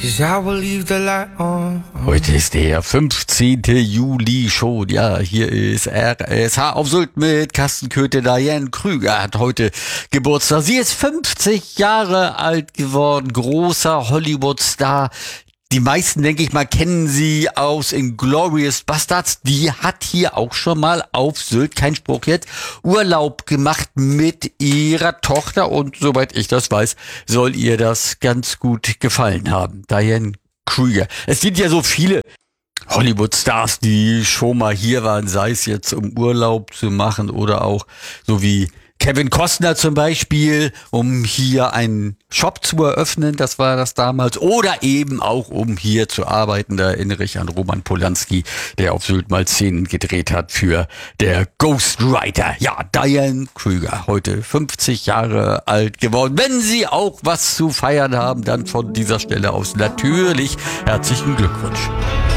'cause I will leave the light on. Heute ist der 15. Juli schon. Ja, hier ist RSH auf Sylt mit Carsten Köthe. Diane Krüger hat heute Geburtstag. Sie ist 50 Jahre alt geworden. Großer Hollywood-Star. Die meisten, denke ich mal, kennen sie aus Inglourious Basterds. Die hat hier auch schon mal auf Sylt, kein Spruch jetzt, Urlaub gemacht mit ihrer Tochter. Und soweit ich das weiß, soll ihr das ganz gut gefallen haben. Diane Krüger. Es sind ja so viele Hollywood-Stars, die schon mal hier waren, sei es jetzt um Urlaub zu machen oder auch so wie Kevin Costner zum Beispiel, um hier einen Shop zu eröffnen, das war das damals, oder eben auch um hier zu arbeiten. Da erinnere ich an Roman Polanski, der auf Sylt mal Szenen gedreht hat für der Ghostwriter. Ja, Diane Krüger, heute 50 Jahre alt geworden. Wenn Sie auch was zu feiern haben, dann von dieser Stelle aus natürlich herzlichen Glückwunsch.